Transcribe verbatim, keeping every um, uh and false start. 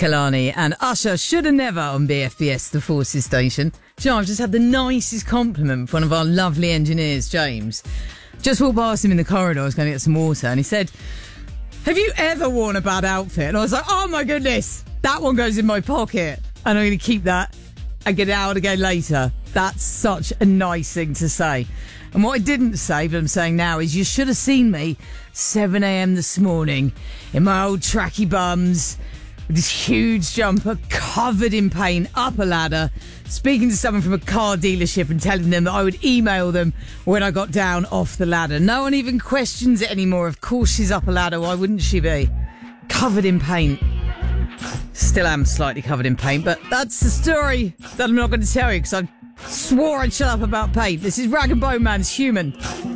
Kalani and Usher should have never on B F B S, the Forces station. Do you know, I've just had the nicest compliment from one of our lovely engineers, James. Just walked past him in the corridor, I was going to get some water, and he said, have you ever worn a bad outfit? And I was like, oh my goodness, that one goes in my pocket, and I'm going to keep that and get it out again later. That's such a nice thing to say. And what I didn't say, but I'm saying now, is you should have seen me seven a.m. this morning in my old tracky bums, with this huge jumper covered in paint, up a ladder, speaking to someone from a car dealership and telling them that I would email them when I got down off the ladder. No one even questions it anymore. Of course she's up a ladder. Why wouldn't she be? Covered in paint. Still am slightly covered in paint, but that's the story that I'm not going to tell you because I swore I'd shut up about paint. This is Rag and Bone Man's Human.